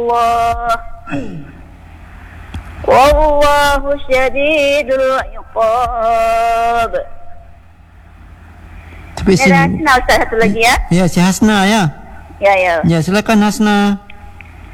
Allah. Wallahu syadidul iqab. Tapi Ya, Hasna Ustaz satu lagi ya. Ya, si Hasna ya. Ya. Ya, silakan Hasna.